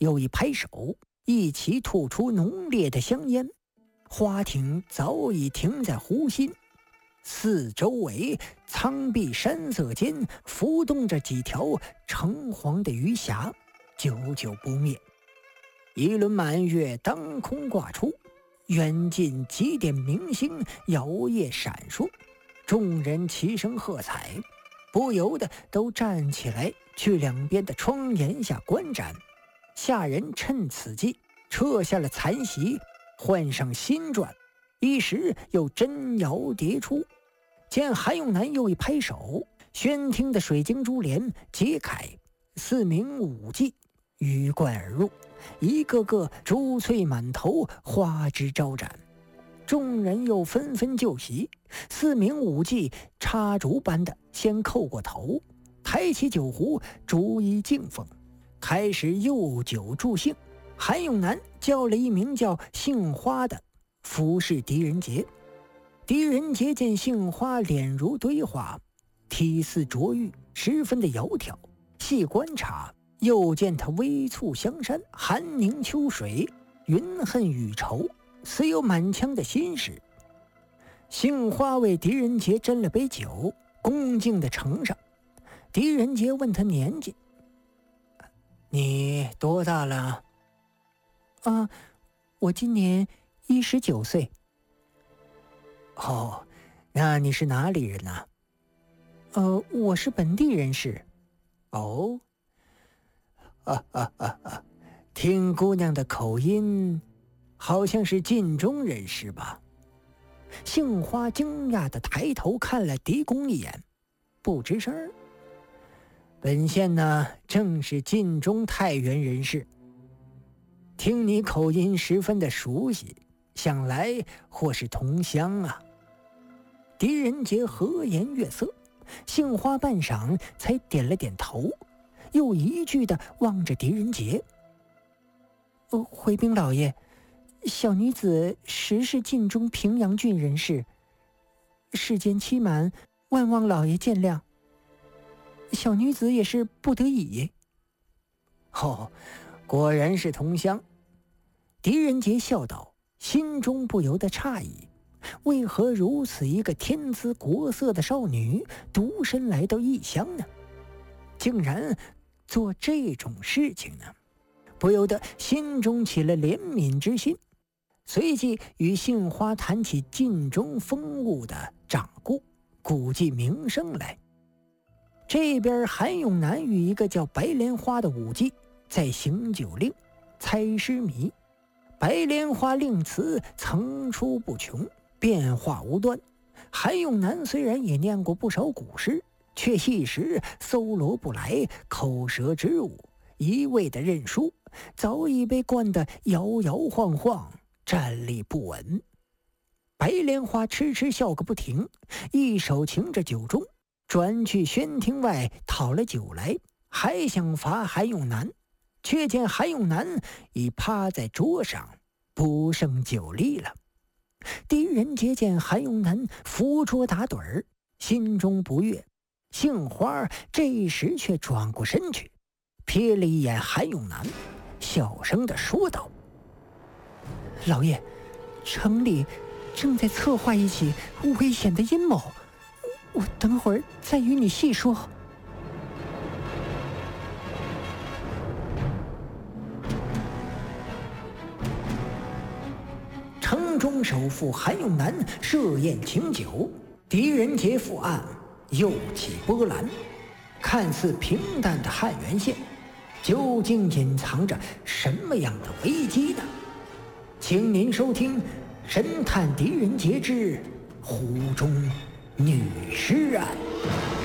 又一拍手，一起吐出浓烈的香烟。花艇早已停在湖心，四周围苍碧山色间浮动着几条橙黄的鱼霞，久久不灭。一轮满月当空挂出，远近几点明星摇曳闪烁，众人齐声喝彩，不由得都站起来去两边的窗檐下观展。下人趁此机撤下了残席，换上新馔，一时又真摇迭出。见韩永南又一拍手，宣厅的水晶珠帘揭开，4名舞伎鱼贯而入，一个个珠翠满头，花枝招展。众人又纷纷就席，4名舞伎插竹般的先叩过头，抬起酒壶逐一敬奉，开始诱酒助兴。韩永南叫了一名叫杏花的服侍狄仁杰。狄仁杰见杏花脸如堆花，体似琢玉，十分的窈窕，细观察又见他微蹙香山，寒凝秋水，云恨雨愁，似有满腔的心事。杏花为狄仁杰斟了杯酒，恭敬地呈上。狄仁杰问他年纪：“你多大了？”“ 我今年19岁。”“ 哦，那你是哪里人呢？”“ 我是本地人士。”“ 哦，听姑娘的口音，好像是晋中人士吧？”杏花惊讶地抬头看了狄公一眼，不吱声。“本县呢，正是晋中太原人士。听你口音十分的熟悉，想来或是同乡啊。”狄仁杰和颜悦色，杏花半晌才点了点头，又一句地望着狄仁杰：“ 回禀老爷，小女子实是晋中平阳郡人士，世间欺瞒，万望老爷见谅。小女子也是不得已。”“ 哦，果然是同乡。”狄仁杰笑道，心中不由得诧异，为何如此一个天姿国色的少女独身来到异乡呢？竟然做这种事情呢？不由得心中起了怜悯之心，随即与杏花谈起晋中风物的掌故，估计名声来。这边韩永南与一个叫白莲花的舞伎在行酒令、猜诗谜。白莲花令词层出不穷，变化无端。韩永南虽然也念过不少古诗，却一时搜罗不来，口舌之误，一味的认输，早已被灌得摇摇晃晃，站立不稳。白莲花痴痴笑个不停，一手擎着酒盅，转去宣厅外讨了酒来，还想罚韩永南，却见韩永南已趴在桌上，不胜酒力了。狄仁杰见韩永南扶桌打盹儿，心中不悦，杏花这时却转过身去，瞥了一眼韩永南，小声地说道：“ 老爷，城里正在策划一起危险的阴谋，我等会儿再与你细说。” 城中首富韩永南设宴请酒，狄仁杰赴案，又起波澜。看似平淡的汉源县，究竟隐藏着什么样的危机呢？请您收听《神探狄仁杰之湖中女尸案》。